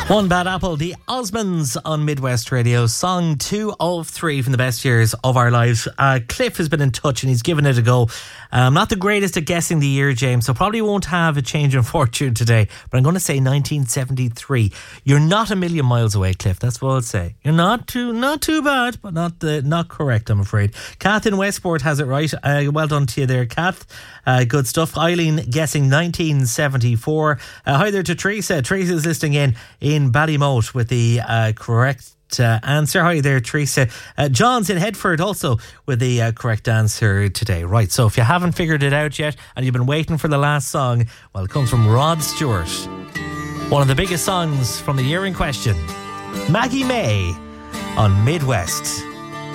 One Bad Apple, the Osmonds on Midwest Radio. Song 2 of 3 from the best years of our lives. Cliff has been in touch and he's given it a go. Not the greatest at guessing the year, James, so probably won't have a change in fortune today. But I'm going to say 1973. You're not a million miles away, Cliff. That's what I'll say. You're not too bad, but not correct, I'm afraid. Kath in Westport has it right. Well done to you there, Kath. Good stuff. Eileen guessing 1974. Hi there to Teresa. Teresa's listening in Ballymote with the correct answer. Hi there, Teresa. John's in Headford also with the correct answer today. Right, so if you haven't figured it out yet and you've been waiting for the last song, well, it comes from Rod Stewart. One of the biggest songs from the year in question. Maggie May on Midwest.